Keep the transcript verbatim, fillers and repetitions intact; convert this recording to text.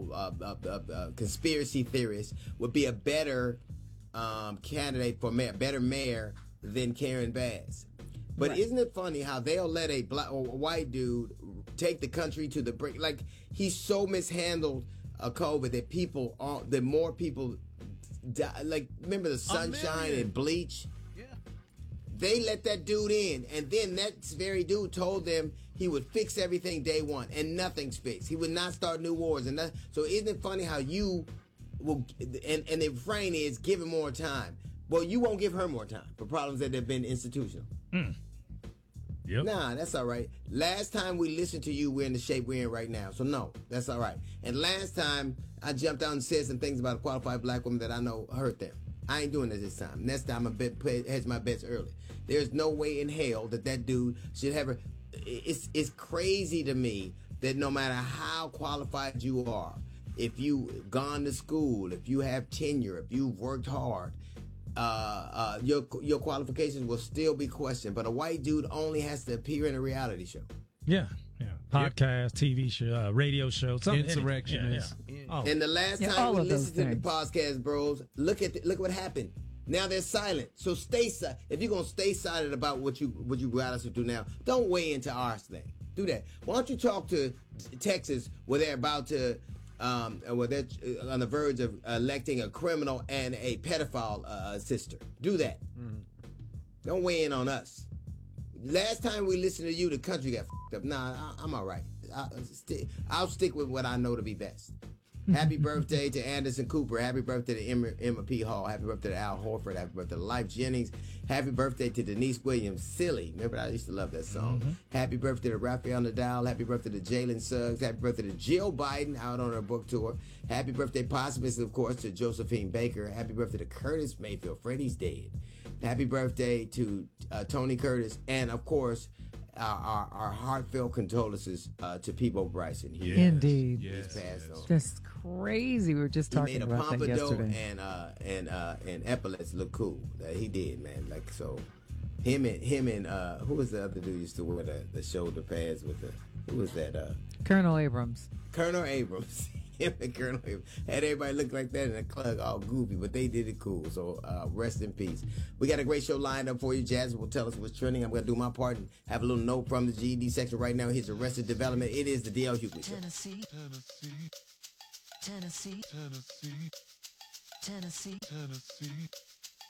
know, uh, uh, uh, uh, conspiracy theorist would be a better um, candidate for mayor, better mayor than Karen Bass. But right. Isn't it funny how they'll let a black or white dude take the country to the brink? Like, he's so mishandled uh, COVID that people, are, that more people die. Like, remember the Sunshine and Bleach? Yeah. They let that dude in, and then that very dude told them he would fix everything day one, and nothing's fixed. He would not start new wars. and that, So isn't it funny how you will, and, and the refrain is, give him more time. Well, you won't give her more time for problems that have been institutional. Mm. Yep. Nah, that's all right. Last time we listened to you, we're in the shape we're in right now. So no, that's all right. And last time I jumped out and said some things about a qualified black woman that I know hurt them. I ain't doing it this time. Next time I bet hedge my bets early. There's no way in hell that that dude should have her. It's it's crazy to me that no matter how qualified you are, if you've gone to school, if you have tenure, if you've worked hard, uh, uh, your your qualifications will still be questioned. But a white dude only has to appear in a reality show. Yeah, yeah. Podcast, T V show, uh, radio show, something. Insurrectionist. Yeah, yeah. Oh. And the last Yeah, time all we of those listened to the things. podcast, bros, look at the, look what happened. Now they're silent. So stay silent. If you're gonna stay silent about what you what you got us to do now, don't weigh into our thing. Do that. Why don't you talk to Texas where they're about to, um, where they're on the verge of electing a criminal and a pedophile uh, sister? Do that. Mm-hmm. Don't weigh in on us. Last time we listened to you, the country got f***ed up. Nah, I, I'm all right. I, I'll stick with what I know to be best. Happy birthday to Anderson Cooper. Happy birthday to Emma, Emma P. Hall. Happy birthday to Al Horford. Happy birthday to Life Jennings. Happy birthday to Denise Williams. Silly. Remember, I used to love that song. Mm-hmm. Happy birthday to Rafael Nadal. Happy birthday to Jalen Suggs. Happy birthday to Jill Biden out on her book tour. Happy birthday, possibly, of course, to Josephine Baker. Happy birthday to Curtis Mayfield. Freddie's dead. Happy birthday to uh, Tony Curtis. And, of course, Our, our, our heartfelt condolences uh, to Peebo Bryson. Yes. Indeed. Yes. He's passed on. Just crazy. We were just he talking made a about that pompadour yesterday. and uh, and uh, and epaulets look cool. That he did, man. Like so, him and him and uh, who was the other dude used to wear the, the shoulder pads with the who was that? Uh, Colonel Abrams. Colonel Abrams. Him and Colonel Abrams had everybody look like that in a club, all goofy, but they did it cool. So uh, rest in peace. We got a great show lined up for you. Jasmine will tell us what's trending. I'm going to do my part and have a little note from the G E D section right now. Here's Arrested Development. It is the D L Hughley Show. Tennessee, Tennessee, Tennessee, Tennessee, Tennessee, Tennessee.